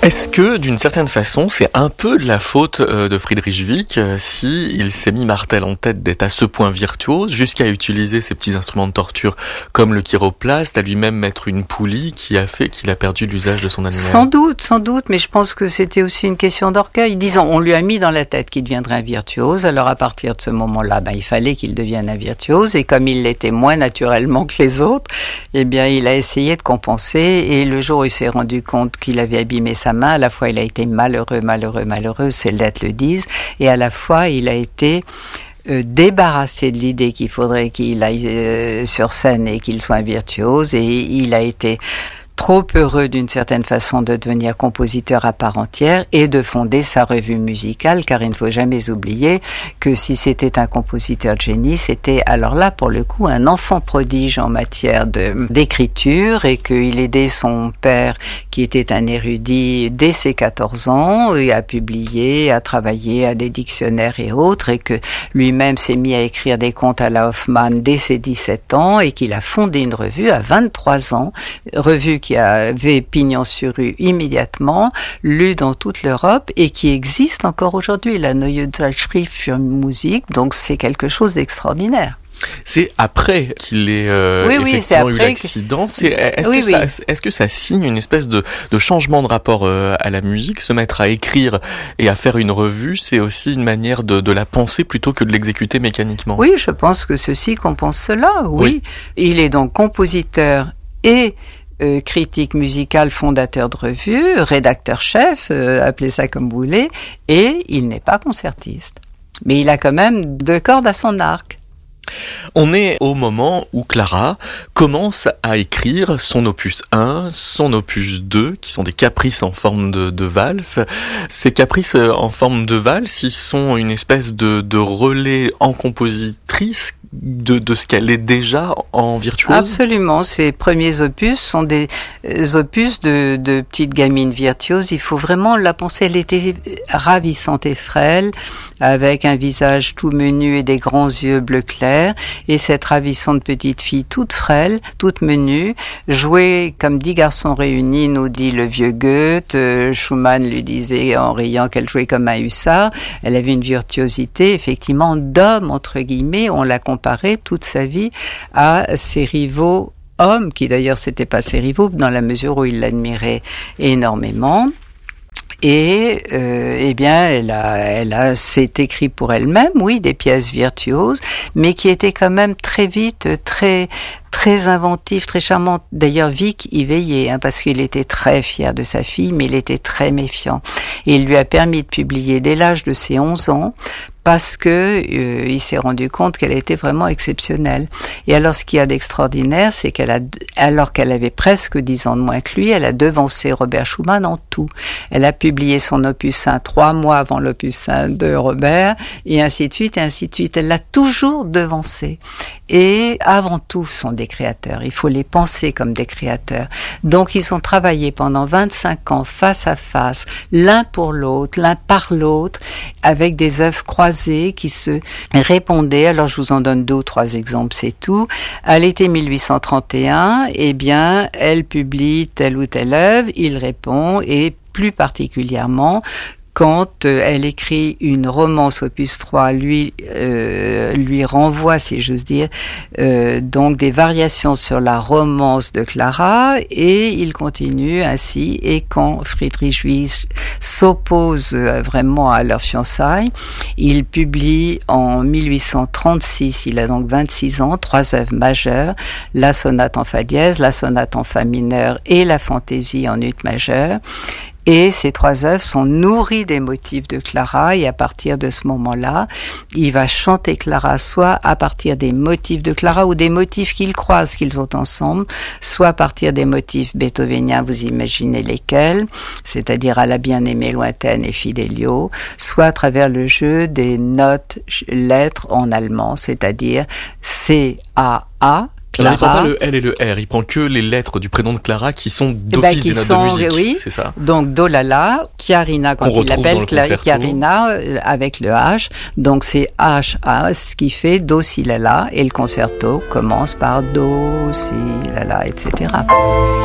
Est-ce que, d'une certaine façon, c'est un peu de la faute de Friedrich Wieck si il s'est mis Martel en tête d'être à ce point virtuose, jusqu'à utiliser ces petits instruments de torture comme le chiroplaste, à lui-même mettre une poulie qui a fait qu'il a perdu l'usage de son animal? Sans doute, mais je pense que c'était aussi une question d'orgueil. Disons, on lui a mis dans la tête qu'il deviendrait un virtuose, alors à partir de ce moment-là, il fallait qu'il devienne un virtuose, et comme il l'était moins naturellement que les autres, eh bien, il a essayé de compenser, et le jour où il s'est rendu compte qu'il avait abîmé sa main, à la fois il a été malheureux, ces lettres le disent, et à la fois il a été débarrassé de l'idée qu'il faudrait qu'il aille sur scène et qu'il soit un virtuose, et il a été trop heureux d'une certaine façon de devenir compositeur à part entière et de fonder sa revue musicale, car il ne faut jamais oublier que si c'était un compositeur de génie, c'était alors là pour le coup un enfant prodige en matière d'écriture, et qu'il aidait son père qui était un érudit dès ses 14 ans et a publié, a travaillé à des dictionnaires et autres, et que lui-même s'est mis à écrire des contes à la Hoffmann dès ses 17 ans, et qu'il a fondé une revue à 23 ans, revue qui avait pignon sur rue immédiatement, lue dans toute l'Europe et qui existe encore aujourd'hui, la Neue Zeitschrift für Musik, donc c'est quelque chose d'extraordinaire. C'est après qu'il ait effectivement eu l'accident. Est-ce que ça signe une espèce de changement de rapport à la musique? Se mettre à écrire et à faire une revue, c'est aussi une manière de la penser plutôt que de l'exécuter mécaniquement? Oui, je pense que ceci compense cela, oui. Il est donc compositeur et critique musical, fondateur de revue, rédacteur-chef, appelez ça comme vous voulez, et il n'est pas concertiste. Mais il a quand même 2 cordes à son arc. On est au moment où Clara commence à écrire son opus 1, son opus 2, qui sont des caprices en forme de valse. Ces caprices en forme de valse, ils sont une espèce de relais en compositrice de ce qu'elle est déjà en virtuose? Absolument. Ces premiers opus sont des opus de petites gamines virtuoses. Il faut vraiment la penser. Elle était ravissante et frêle, avec un visage tout menu et des grands yeux bleu clair. Et cette ravissante petite fille toute frêle, toute menue, jouait comme 10 garçons réunis, nous dit le vieux Goethe. Schumann lui disait en riant qu'elle jouait comme un hussard. Elle avait une virtuosité, effectivement, d'homme, entre guillemets. On l'a comparée toute sa vie à ses rivaux hommes, qui d'ailleurs c'était pas ses rivaux, dans la mesure où il l'admirait énormément. Et eh bien, elle s'est écrit pour elle-même, oui, des pièces virtuoses, mais qui étaient quand même très vite, très inventif, très charmante. D'ailleurs, Wieck y veillait, parce qu'il était très fier de sa fille, mais il était très méfiant. Et il lui a permis de publier dès l'âge de ses 11 ans, parce que il s'est rendu compte qu'elle était vraiment exceptionnelle. Et alors, ce qu'il y a d'extraordinaire, c'est alors qu'elle avait presque 10 ans de moins que lui, elle a devancé Robert Schumann en tout. Elle a publié son opus 1 3 mois avant l'opus 1 de Robert, et ainsi de suite, et ainsi de suite. Elle l'a toujours devancé. Et avant tout, ce sont des créateurs. Il faut les penser comme des créateurs. Donc, ils ont travaillé pendant 25 ans, face à face, l'un pour l'autre, l'un par l'autre, avec des œuvres croisées qui se répondaient. Alors, je vous en donne 2 ou 3 exemples, c'est tout. À l'été 1831, eh bien, elle publie telle ou telle œuvre, il répond, et plus particulièrement, quand elle écrit une romance opus 3, lui renvoie, si j'ose dire, donc des variations sur la romance de Clara, et il continue ainsi. Et quand Friedrich Wieck s'oppose vraiment à leur fiançailles, il publie en 1836, il a donc 26 ans, 3 œuvres majeures, la sonate en fa dièse, la sonate en fa mineur et la fantaisie en ut majeur. Et ces 3 œuvres sont nourries des motifs de Clara, et à partir de ce moment-là, il va chanter Clara soit à partir des motifs de Clara ou des motifs qu'ils croisent, qu'ils ont ensemble, soit à partir des motifs beethoveniens, vous imaginez lesquels, c'est-à-dire à la bien-aimée lointaine et Fidelio, soit à travers le jeu des notes, lettres en allemand, c'est-à-dire C-A-A, Clara. Il prend pas le L et le R, il prend que les lettres du prénom de Clara qui sont d'office des notes de musique, oui. C'est ça. Donc Dolala, Chiarina quand il l'appelle Chiarina avec le H, donc c'est H-A, ce qui fait Do si la la, et le concerto commence par Do si la la, etc.